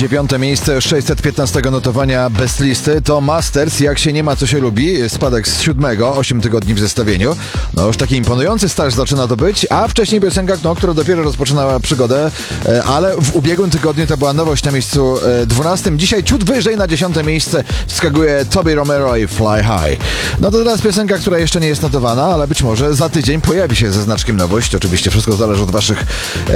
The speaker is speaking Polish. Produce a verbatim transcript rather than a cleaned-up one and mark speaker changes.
Speaker 1: Dziewiąte miejsce sześćset piętnastego notowania Best Listy to Masters, jak się nie ma, co się lubi. Spadek z siódmego, osiem tygodni w zestawieniu. No już taki imponujący start zaczyna to być, a wcześniej piosenka, no, która dopiero rozpoczynała przygodę, ale w ubiegłym tygodniu to była nowość na miejscu dwunastym. Dzisiaj ciut wyżej na dziesiąte miejsce wskakuje Toby Romero i Fly High. No to teraz piosenka, która jeszcze nie jest notowana, ale być może za tydzień pojawi się ze znaczkiem nowość. Oczywiście wszystko zależy od waszych